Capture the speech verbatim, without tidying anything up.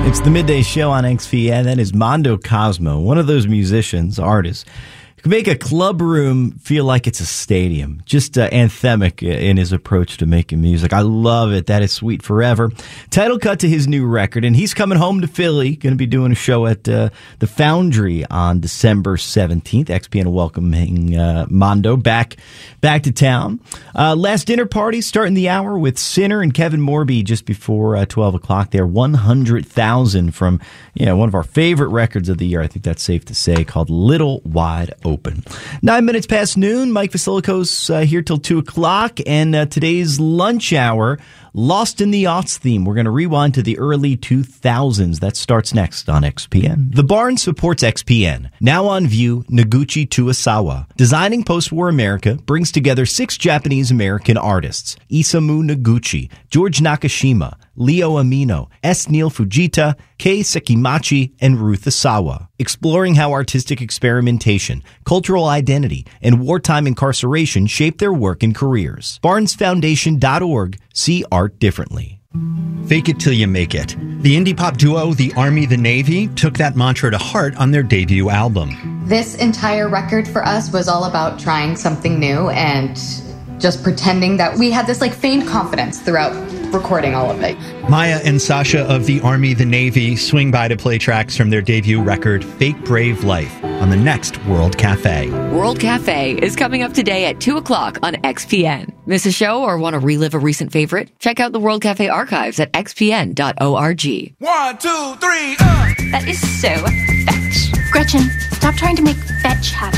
It's the Midday Show on X P N. That is Mondo Cosmo, one of those musicians, artists, who can make a club room feel like it's a stadium. Just uh, anthemic in his approach to making music. I love it. That is Sweet Forever. Title cut to his new record, and he's coming home to Philly. Going to be doing a show at uh, the Foundry on December seventeenth. X P N welcoming uh, Mondo back back to town. Uh, last dinner party starting the hour with Sinner and Kevin Morby just before uh, twelve o'clock there. one hundred thousand from you know, one of our favorite records of the year. I think that's safe to say, called Little Wide Open. Nine minutes past noon. Mike Vasilico's uh, here till two o'clock. And uh, today's lunch hour, Lost in the Aughts theme. We're going to rewind to the early two thousands. That starts next on X P N. The Barn supports X P N. Now on view, Noguchi Tuosawa. Designing post-war America brings together six Japanese-American artists. Isamu Noguchi, George Nakashima, Leo Amino, S. Neil Fujita, Kei Sekimachi, and Ruth Asawa. Exploring how artistic experimentation, cultural identity, and wartime incarceration shape their work and careers. barnes foundation dot org. See art differently. Fake it till you make it. The indie pop duo The Army the Navy took that mantra to heart on their debut album. This entire record for us was all about trying something new and just pretending that we had this like feigned confidence throughout recording all of it. Maya and Sasha of The Army the Navy swing by to play tracks from their debut record, Fake Brave Life, on the next World Cafe. World Cafe is coming up today at two o'clock on X P N. Miss a show or want to relive a recent favorite? Check out the World Cafe archives at x p n dot org. One, two, three, uh! That is so fetch. Gretchen, stop trying to make fetch happen.